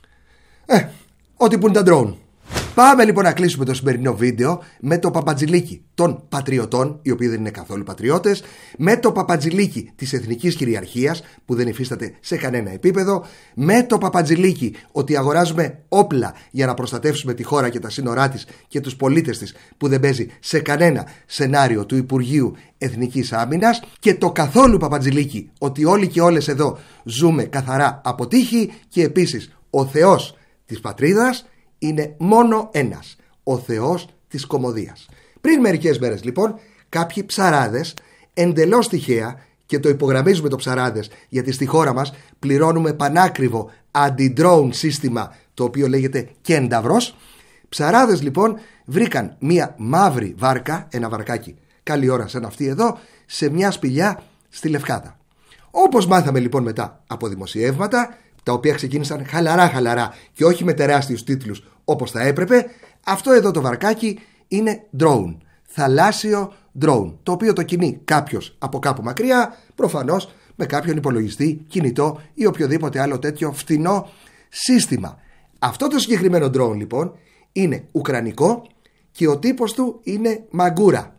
Speaker 2: ό,τι που είναι τα drone. Πάμε λοιπόν να κλείσουμε το σημερινό βίντεο με το παπατζηλίκι των πατριωτών, οι οποίοι δεν είναι καθόλου πατριώτες, με το παπατζηλίκι της εθνικής κυριαρχίας που δεν υφίσταται σε κανένα επίπεδο, με το παπατζηλίκι ότι αγοράζουμε όπλα για να προστατεύσουμε τη χώρα και τα σύνορά της και τους πολίτες της που δεν παίζει σε κανένα σενάριο του Υπουργείου Εθνικής Άμυνας, και το καθόλου παπατζηλίκι ότι όλοι και όλες εδώ ζούμε καθαρά από τύχη, και επίσης ο Θεός της πατρίδας είναι μόνο ένας, ο Θεός της κωμωδίας. Πριν μερικές μέρες λοιπόν κάποιοι ψαράδες εντελώς τυχαία, και το υπογραμμίζουμε το ψαράδες γιατί στη χώρα μας πληρώνουμε πανάκριβο αντι-drone σύστημα το οποίο λέγεται Κένταυρος, ψαράδες λοιπόν βρήκαν μία μαύρη βάρκα, ένα βαρκάκι καλή ώρα σαν αυτή εδώ, σε μια σπηλιά στη Λευκάδα. Όπως μάθαμε λοιπόν μετά από δημοσιεύματα, τα οποία ξεκίνησαν χαλαρά και όχι με τεράστιους τίτλους όπως θα έπρεπε, αυτό εδώ το βαρκάκι είναι drone, θαλάσσιο drone, το οποίο το κινεί κάποιος από κάπου μακριά, προφανώς με κάποιον υπολογιστή, κινητό ή οποιοδήποτε άλλο τέτοιο φτηνό σύστημα. Αυτό το συγκεκριμένο drone λοιπόν είναι ουκρανικό και ο τύπος του είναι Μαγκούρα.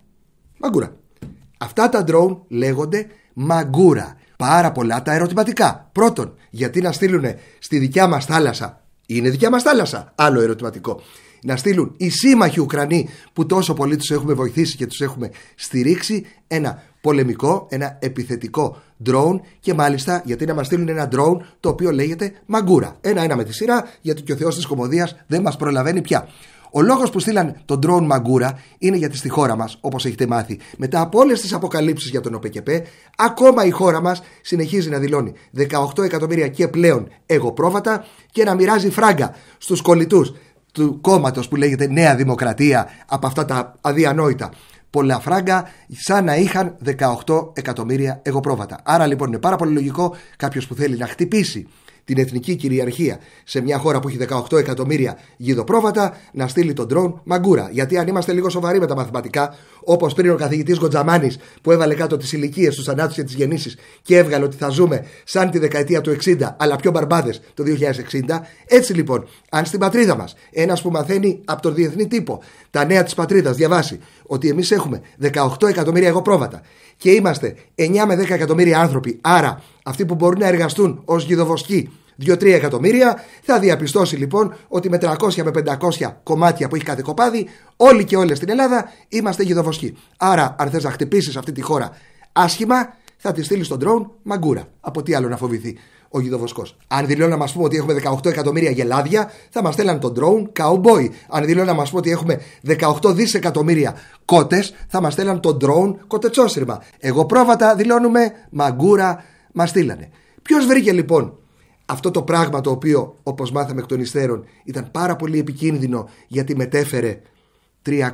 Speaker 2: Αυτά τα drone λέγονται Μαγκούρα. Πάρα πολλά τα ερωτηματικά. Πρώτον, γιατί να στείλουν στη δικιά μας θάλασσα, είναι δικιά μας θάλασσα, άλλο ερωτηματικό, να στείλουν οι σύμμαχοι Ουκρανοί που τόσο πολύ τους έχουμε βοηθήσει και τους έχουμε στηρίξει ένα πολεμικό, ένα επιθετικό drone, και μάλιστα γιατί να μας στείλουν ένα drone το οποίο λέγεται Μαγκούρα. Ένα με τη σειρά, γιατί και ο Θεός της κωμωδίας δεν μας προλαβαίνει πια. Ο λόγος που στείλαν τον drone Μαγκούρα είναι γιατί στη χώρα μας, όπως έχετε μάθει, μετά από όλες τις αποκαλύψεις για τον ΟΠΕΚΕΠΕ, ακόμα η χώρα μας συνεχίζει να δηλώνει 18 εκατομμύρια και πλέον εγωπρόβατα και να μοιράζει φράγκα στους κολλητούς του κόμματος που λέγεται Νέα Δημοκρατία από αυτά τα αδιανόητα πολλά φράγκα, σαν να είχαν 18 εκατομμύρια εγωπρόβατα. Άρα λοιπόν είναι πάρα πολύ λογικό κάποιος που θέλει να χτυπήσει την εθνική κυριαρχία σε μια χώρα που έχει 18 εκατομμύρια γιδοπρόβατα να στείλει τον drone Μαγκούρα. Γιατί αν είμαστε λίγο σοβαροί με τα μαθηματικά, όπως πριν ο καθηγητής Γκοτζαμάνης που έβαλε κάτω τις ηλικίες, τους θανάτους και τις γεννήσεις και έβγαλε ότι θα ζούμε σαν τη δεκαετία του 60 αλλά πιο μπαρμπάδες το 2060, έτσι λοιπόν αν στην πατρίδα μας ένας που μαθαίνει από τον διεθνή τύπο τα νέα της πατρίδας διαβάσει ότι εμείς έχουμε 18 εκατομμύρια εγωπρόβατα και είμαστε 9 με 10 εκατομμύρια άνθρωποι, άρα αυτοί που μπορούν να εργαστούν ως γιδοβοσκοί 2-3 εκατομμύρια, θα διαπιστώσει λοιπόν ότι με 300 με 500 κομμάτια που έχει κάθε κοπάδι, όλοι και όλες στην Ελλάδα είμαστε γιδοβοσκοί. Άρα, αν θες να χτυπήσεις αυτή τη χώρα άσχημα, θα τη στείλεις στον drone Μαγκούρα. Από τι άλλο να φοβηθεί ο γιδοβοσκός. Αν δηλώνει να μας πούμε ότι έχουμε 18 εκατομμύρια γελάδια, θα μας στέλνουν τον drone Cowboy. Αν δηλώνει να μας πούμε ότι έχουμε 18 δισεκατομμύρια κότες, θα μας στέλνουν τον drone κοτετσόσυρμα. Εγώ πρόβατα δηλώνουμε Μαγκούρα, μας στείλανε. Ποιος βρήκε λοιπόν αυτό το πράγμα το οποίο, όπως μάθαμε εκ των υστέρων, ήταν πάρα πολύ επικίνδυνο γιατί μετέφερε 300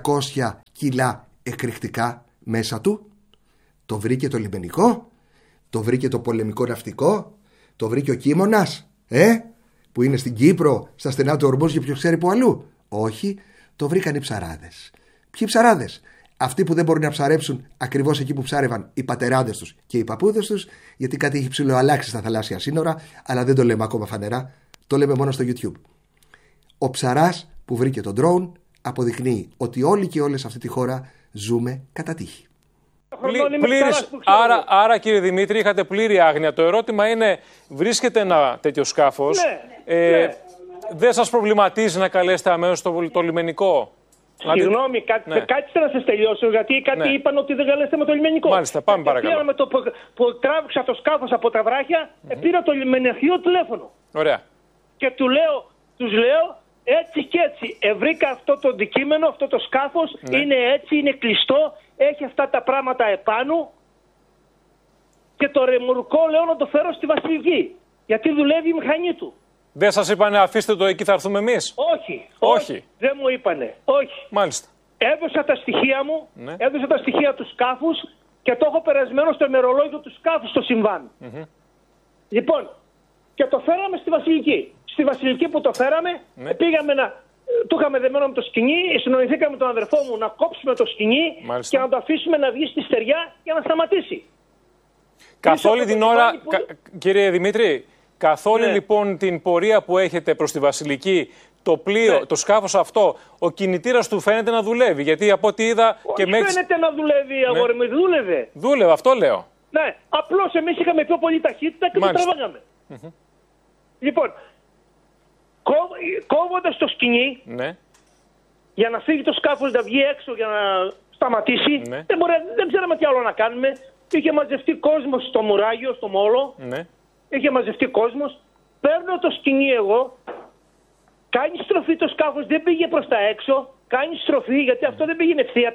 Speaker 2: κιλά εκρηκτικά μέσα του? Το βρήκε το λιμενικό, το βρήκε το πολεμικό ναυτικό, το βρήκε ο Κίμωνας, που είναι στην Κύπρο, στα στενά του Ορμούς και ποιος ξέρει που αλλού? Όχι, το βρήκαν οι ψαράδες. Ποιοι ψαράδες? Αυτοί που δεν μπορούν να ψαρέψουν ακριβώς εκεί που ψάρευαν οι πατεράδες τους και οι παππούδες τους, γιατί κάτι έχει ψιλοαλλάξει στα θαλάσσια σύνορα, αλλά δεν το λέμε ακόμα φανερά, το λέμε μόνο στο YouTube. Ο ψαράς που βρήκε τον drone αποδεικνύει ότι όλοι και όλες σε αυτή τη χώρα ζούμε κατά τύχη.
Speaker 3: Άρα κύριε Δημήτρη, είχατε πλήρη άγνοια. Το ερώτημα είναι, βρίσκεται ένα τέτοιο σκάφος, δεν σας προβληματίζει να καλέσετε αμέσως το λιμενικό?
Speaker 4: Συγγνώμη, κάτσε να σας τελειώσω, γιατί κάτι είπαν ότι δεν καλέσετε με το λιμενικό.
Speaker 3: Μάλιστα, πάμε παρακαλώ.
Speaker 4: Πήρα με το που τράβηξα το σκάφος από τα βράχια, πήρα το λιμενικό τηλέφωνο.
Speaker 3: Ωραία.
Speaker 4: Και τους λέω έτσι και έτσι. Βρήκα αυτό το αντικείμενο, αυτό το σκάφος, είναι έτσι, είναι κλειστό, έχει αυτά τα πράγματα επάνω. Και το ρεμουρκό λέω να το φέρω στη Βασιλική, γιατί δουλεύει η μηχανή του. Δεν
Speaker 3: σας είπανε αφήστε το εκεί, θα έρθουμε εμείς?
Speaker 4: Όχι. Δεν μου είπανε. Όχι.
Speaker 3: Μάλιστα.
Speaker 4: Έδωσα τα στοιχεία μου, έδωσα τα στοιχεία του σκάφους και το έχω περασμένο στο ημερολόγιο του σκάφους στο συμβάν. Λοιπόν, και το φέραμε στη Βασιλική. Στη Βασιλική που το φέραμε, πήγαμε το είχαμε δεμένο με το σκοινί, συνοηθήκαμε τον αδερφό μου να κόψουμε το σκοινί και να το αφήσουμε να βγει στη στεριά για να σταματήσει.
Speaker 3: Καθ' όλη την ώρα, κύριε Δημήτρη, λοιπόν την πορεία που έχετε προς τη Βασιλική, το πλοίο, το σκάφος αυτό, ο κινητήρας του φαίνεται να δουλεύει. Γιατί από ό,τι είδα.
Speaker 4: Φαίνεται να δουλεύει, αγόρι μου, δούλευε.
Speaker 3: Δούλευε, αυτό λέω.
Speaker 4: Ναι, απλώς εμείς είχαμε πιο πολύ ταχύτητα και το τραβάγαμε. Λοιπόν, κόβοντας το σκοινί, για να φύγει το σκάφος να βγει έξω για να σταματήσει, δεν ξέραμε τι άλλο να κάνουμε. Είχε μαζευτεί κόσμος στο μουράγιο, στο μόλο. Είχε μαζευτεί κόσμος. Παίρνω το σκοινί εγώ. Κάνει στροφή το σκάφος, δεν πήγε προς τα έξω. Κάνει στροφή, γιατί αυτό δεν πήγαινε ευθεία,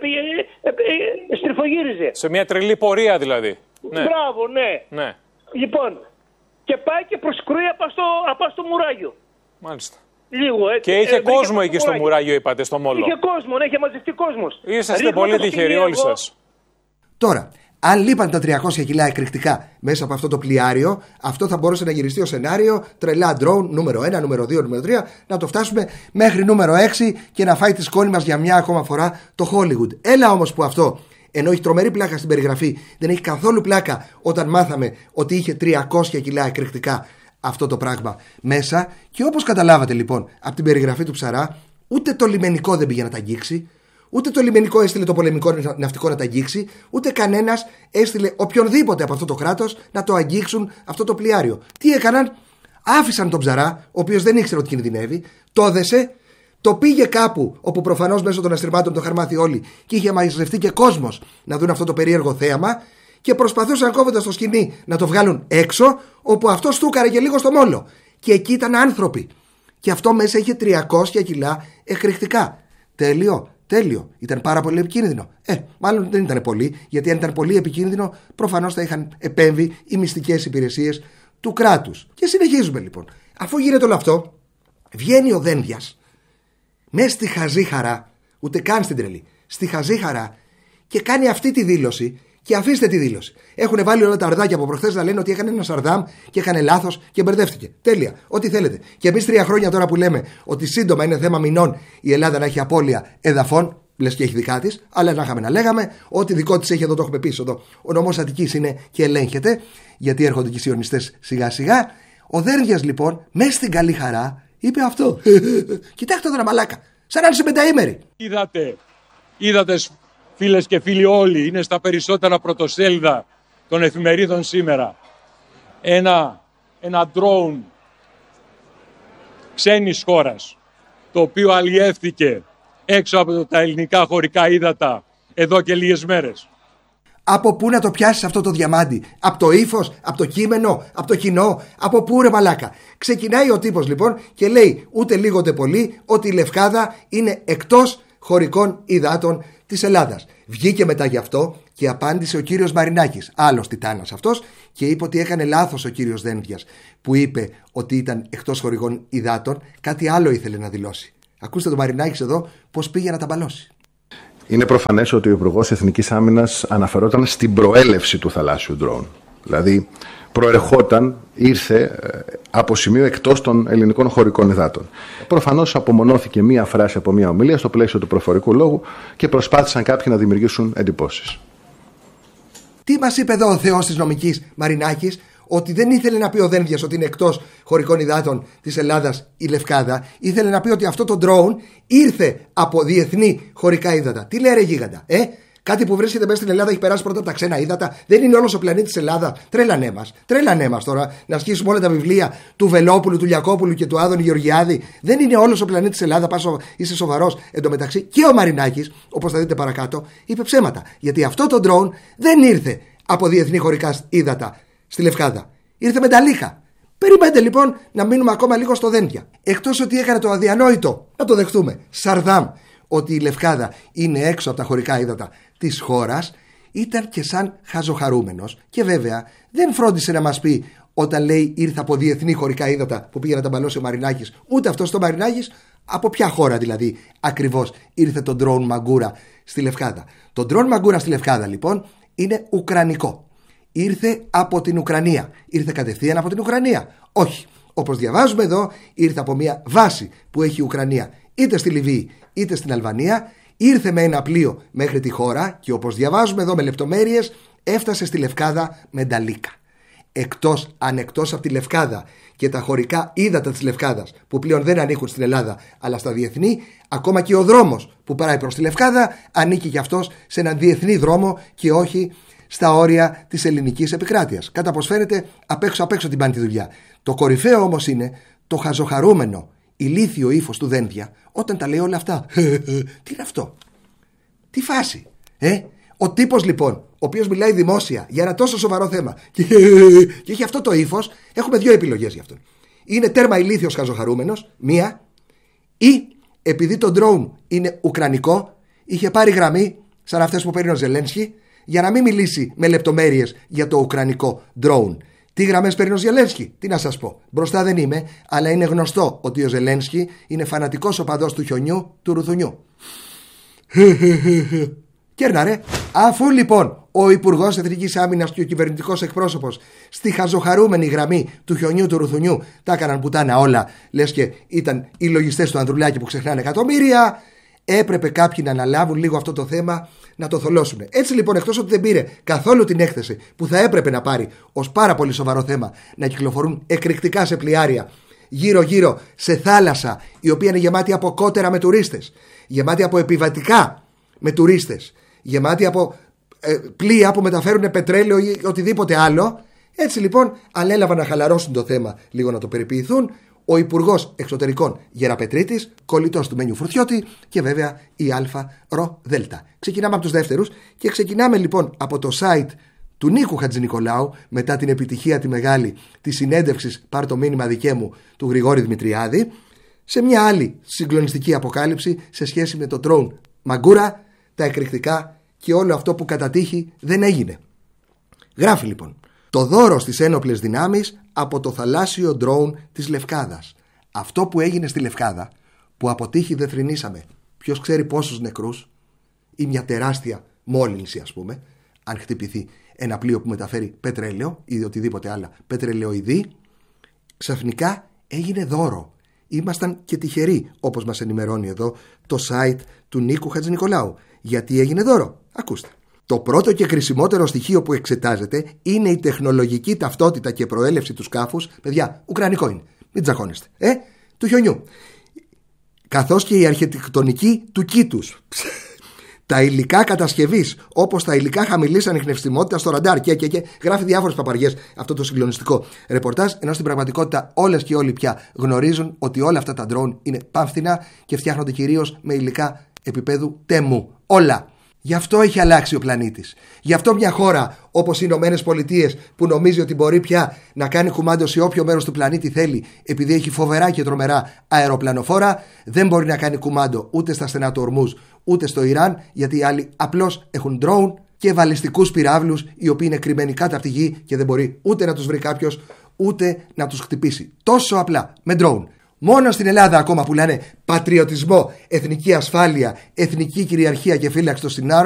Speaker 4: στριφογύριζε.
Speaker 3: Σε μια τρελή πορεία δηλαδή.
Speaker 4: Μπράβο, ναι. Λοιπόν, και πάει και προσκρούει απά στο μουράγιο.
Speaker 3: Μάλιστα.
Speaker 4: Λίγο, έτσι.
Speaker 3: Και είχε κόσμο εκεί στο μουράγιο, είπατε, στο μόλο.
Speaker 4: Είχε κόσμο, είχε μαζευτεί κόσμος.
Speaker 3: Είσαστε πολύ τυχεροί όλοι σας.
Speaker 2: Τώρα, αν λείπαν τα 300 κιλά εκρηκτικά μέσα από αυτό το πλοιάριο, αυτό θα μπορούσε να γυριστεί ως σενάριο τρελά drone νούμερο 1, νούμερο 2, νούμερο 3, να το φτάσουμε μέχρι νούμερο 6 και να φάει τη σκόνη μας για μια ακόμα φορά το Hollywood. Έλα όμως που αυτό, ενώ έχει τρομερή πλάκα στην περιγραφή, δεν έχει καθόλου πλάκα όταν μάθαμε ότι είχε 300 κιλά εκρηκτικά αυτό το πράγμα μέσα. Και όπως καταλάβατε λοιπόν από την περιγραφή του Ψαρά, ούτε το λιμενικό δεν πήγε να τα αγγίξει. Ούτε το λιμενικό έστειλε το πολεμικό ναυτικό να τα αγγίξει, ούτε κανένας έστειλε οποιονδήποτε από αυτό το κράτος να το αγγίξουν αυτό το πλοιάριο. Τι έκαναν? Άφησαν τον Ψαρά, ο οποίος δεν ήξερε ότι κινδυνεύει, το έδεσε, το πήγε κάπου όπου προφανώς μέσω των αστριμάτων το είχαν μάθει όλοι και είχε μαζευτεί και κόσμος να δουν αυτό το περίεργο θέαμα και προσπαθούσαν κόβοντας το σκοινί να το βγάλουν έξω, όπου αυτό στούκαρε και λίγο στο μόλο. Και εκεί ήταν άνθρωποι. Και αυτό μέσα είχε 300 κιλά εκρηκτικά. Τέλειο. Ήταν πάρα πολύ επικίνδυνο. Μάλλον δεν ήταν πολύ, γιατί αν ήταν πολύ επικίνδυνο, προφανώς θα είχαν επέμβει οι μυστικές υπηρεσίες του κράτους. Και συνεχίζουμε λοιπόν. Αφού γίνεται όλο αυτό, βγαίνει ο Δένδιας μέσα στη χαζή χαρά, ούτε καν στην τρελή, στη χαζή χαρά, και κάνει αυτή τη δήλωση. Και αφήστε τη δήλωση. Έχουν βάλει όλα τα αρδάκια από προχθές να λένε ότι έκανε ένα Σαρδάμ και έκανε λάθος και μπερδεύτηκε. Τέλεια. Ό,τι θέλετε. Και εμείς 3 χρόνια τώρα που λέμε ότι σύντομα είναι θέμα μηνών η Ελλάδα να έχει απώλεια εδαφών, λες και έχει δικά της, αλλά να είχαμε να λέγαμε, ό,τι δικό της έχει εδώ το έχουμε πει. Εδώ ο νομός Αττικής είναι και ελέγχεται, γιατί έρχονται και οι σιωνιστές σιγά-σιγά. Ο Δένδιας λοιπόν, μέσα στην καλή χαρά, είπε αυτό. Κοιτάξτε τώρα μαλάκα, σαν να είσαι πενταήμερη.
Speaker 1: Είδατε. Φίλες και φίλοι όλοι, είναι στα περισσότερα πρωτοσέλιδα των εφημερίδων σήμερα. Ένα drone ξένης χώρας, το οποίο αλλιεύθηκε έξω από τα ελληνικά χωρικά ύδατα εδώ και λίγες μέρες.
Speaker 2: Από πού να το πιάσεις αυτό το διαμάντι? Από το ύφος, από το κείμενο, από το κοινό? Από πού ρε μαλάκα? Ξεκινάει ο τύπος λοιπόν και λέει ούτε λίγο ούτε πολύ ότι η Λευκάδα είναι εκτός χωρικών υδάτων της Ελλάδας. Βγήκε μετά γι' αυτό και απάντησε ο κύριος Μαρινάκης, άλλος τιτάνας αυτός, και είπε ότι έκανε λάθος ο κύριος Δένδιας που είπε ότι ήταν εκτός χωρικών υδάτων. Κάτι άλλο ήθελε να δηλώσει. Ακούστε τον Μαρινάκης εδώ πώς πήγε να τα μπαλώσει.
Speaker 5: Είναι προφανές ότι ο Υπουργός Εθνικής Άμυνας αναφερόταν στην προέλευση του θαλάσσιου ντρόουν. Δηλαδή ήρθε από σημείο εκτός των ελληνικών χωρικών υδάτων. Προφανώς απομονώθηκε μία φράση από μία ομιλία στο πλαίσιο του προφορικού λόγου και προσπάθησαν κάποιοι να δημιουργήσουν εντυπώσεις.
Speaker 2: Τι μας είπε εδώ ο Θεός της νομικής, Μαρινάκης? Ότι δεν ήθελε να πει ο Δένδιας ότι είναι εκτός χωρικών υδάτων της Ελλάδας η Λευκάδα. Ήθελε να πει ότι αυτό το drone ήρθε από διεθνή χωρικά ύδατα. Τι λέει ρε γίγαντα, Κάτι που βρίσκεται μέσα στην Ελλάδα έχει περάσει πρώτα από τα ξένα ύδατα. Δεν είναι όλος ο πλανήτης Ελλάδα. Τρέλανέ μας τώρα να σκίσουμε όλα τα βιβλία του Βελόπουλου, του Λιακόπουλου και του Άδωνη Γεωργιάδη. Δεν είναι όλος ο πλανήτης Ελλάδα. Είσαι σοβαρός? Εν τω μεταξύ και ο Μαρινάκης, όπως θα δείτε παρακάτω, είπε ψέματα. Γιατί αυτό το drone δεν ήρθε από διεθνή χωρικά ύδατα στη Λευκάδα. Ήρθε με τα λίχα. Περιμένετε λοιπόν να μείνουμε ακόμα λίγο στο Δένδια. Εκτός ότι έκανε το αδιανόητο, να το δεχτούμε, Σαρδάμ, ότι η Λευκάδα είναι έξω από τα χωρικά ύδατα της χώρας, ήταν και σαν χαζοχαρούμενος. Και βέβαια δεν φρόντισε να μας πει όταν λέει ήρθε από διεθνή χωρικά ύδατα που πήγε να τα μπαλώσει ο Μαρινάκης, ούτε αυτός το Μαρινάκης, από ποια χώρα δηλαδή ακριβώς ήρθε το ντρόουν Μαγκούρα στη Λευκάδα. Το ντρόουν Μαγκούρα στη Λευκάδα λοιπόν είναι ουκρανικό. ήρθε από την Ουκρανία. Ήρθε κατευθείαν από την Ουκρανία? Όχι. Όπως διαβάζουμε εδώ, ήρθε από μια βάση που έχει η Ουκρανία είτε στη Λιβύη είτε στην Αλβανία. Ήρθε με ένα πλοίο μέχρι τη χώρα και όπως διαβάζουμε εδώ με λεπτομέρειες, έφτασε στη Λευκάδα με νταλίκα. Εκτός από τη Λευκάδα και τα χωρικά ύδατα της Λευκάδας που πλέον δεν ανήκουν στην Ελλάδα αλλά στα διεθνή, ακόμα και ο δρόμος που πάει προς τη Λευκάδα ανήκει και αυτός σε έναν διεθνή δρόμο και όχι στα όρια της ελληνικής επικράτειας. Κατά πως φαίνεται απ' έξω την πάνε τη δουλειά. Το κορυφαίο όμως είναι το χαζοχαρούμενο ηλίθιο ύφος του Δένδια όταν τα λέει όλα αυτά. Τι είναι αυτό? Τι φάση? Ο τύπος λοιπόν, ο οποίος μιλάει δημόσια για ένα τόσο σοβαρό θέμα και έχει αυτό το ύφος, έχουμε δύο επιλογές για αυτόν. Είναι τέρμα ηλίθιος χαζοχαρούμενος, μία, ή επειδή το drone είναι ουκρανικό, είχε πάρει γραμμή σαν αυτές που παίρνει ο Ζελένσκι για να μην μιλήσει με λεπτομέρειες για το ουκρανικό drone. Τι γραμμές παίρνει ο Ζελένσκι? Τι να σας πω. Μπροστά δεν είμαι, αλλά είναι γνωστό ότι ο Ζελένσκι είναι φανατικός οπαδός του χιονιού του Ρουθουνιού. Κέρνα ρε. Αφού λοιπόν ο Υπουργός Εθνικής Άμυνας και ο κυβερνητικός εκπρόσωπος στη χαζοχαρούμενη γραμμή του χιονιού του Ρουθουνιού τα έκαναν πουτάνα όλα, λες και ήταν οι λογιστές του Ανδρουλάκη που ξεχνάνε εκατομμύρια, έπρεπε κάποιοι να αναλάβουν λίγο αυτό το θέμα, να το θολώσουν. Έτσι λοιπόν, εκτός ότι δεν πήρε καθόλου την έκθεση που θα έπρεπε να πάρει ως πάρα πολύ σοβαρό θέμα, να κυκλοφορούν εκρηκτικά σε πλοιάρια γύρω-γύρω σε θάλασσα η οποία είναι γεμάτη από κότερα με τουρίστες, γεμάτη από επιβατικά με τουρίστες, γεμάτη από πλοία που μεταφέρουν πετρέλαιο ή οτιδήποτε άλλο. Έτσι λοιπόν ανέλαβαν να χαλαρώσουν το θέμα, λίγο να το περιποιηθούν. Ο Υπουργός Εξωτερικών Γεραπετρίτης, κολλητός του Μένιου Φουρτιώτη και βέβαια η ΑΡΔ. Ξεκινάμε από τους δεύτερους και ξεκινάμε λοιπόν από το site του Νίκου Χατζηνικολάου μετά την επιτυχία τη μεγάλη της συνέντευξης «Πάρ' το μήνυμα δικαί μου» του Γρηγόρη Δημητριάδη σε μια άλλη συγκλονιστική αποκάλυψη σε σχέση με το drone Μαγκούρα, τα εκρηκτικά και όλο αυτό που κατά τύχη δεν έγινε. Γράφει λοιπόν: το δώρο στις ένοπλες δυνάμεις από το θαλάσσιο drone της Λευκάδας. Αυτό που έγινε στη Λευκάδα, που από τύχη δεν θρηνήσαμε ποιος ξέρει πόσους νεκρούς ή μια τεράστια μόλυνση, ας πούμε, αν χτυπηθεί ένα πλοίο που μεταφέρει πετρέλαιο ή οτιδήποτε άλλο πετρελαιοειδή, ξαφνικά έγινε δώρο. Ήμασταν και τυχεροί, όπως μας ενημερώνει εδώ το site του Νίκου Χατζηνικολάου. Γιατί έγινε δώρο? Ακούστε. Το πρώτο και χρησιμότερο στοιχείο που εξετάζεται είναι η τεχνολογική ταυτότητα και προέλευση του σκάφους. Παιδιά, ουκρανικό είναι. Μην τζαχώνεστε. Του χιονιού. Καθώς και η αρχιτεκτονική του κήτους. Τα υλικά κατασκευής, όπως τα υλικά χαμηλής ανιχνευστιμότητας στο ραντάρ και γράφει διάφορες παπαριές αυτό το συγκλονιστικό ρεπορτάζ, ενώ στην πραγματικότητα όλες και όλοι πια γνωρίζουν ότι όλα αυτά τα drone είναι πάμφθηνα και φτιάχνονται κυρίως με υλικά επίπεδου τέμου. Όλα. Γι' αυτό έχει αλλάξει ο πλανήτης. Γι' αυτό μια χώρα όπως οι Ηνωμένες Πολιτείες, που νομίζει ότι μπορεί πια να κάνει κουμάντο σε όποιο μέρος του πλανήτη θέλει, επειδή έχει φοβερά και τρομερά αεροπλανοφόρα, δεν μπορεί να κάνει κουμάντο ούτε στα στενά του Ορμούζ ούτε στο Ιράν, γιατί οι άλλοι απλώς έχουν drone και βαλιστικούς πυράβλους, οι οποίοι είναι κρυμμένοι κάτω από τη γη και δεν μπορεί ούτε να τους βρει κάποιος ούτε να τους χτυπήσει. Τόσο απλά με drone. Μόνο στην Ελλάδα ακόμα που λένε πατριωτισμό, εθνική ασφάλεια, εθνική κυριαρχία και φύλαξη των συνάρων.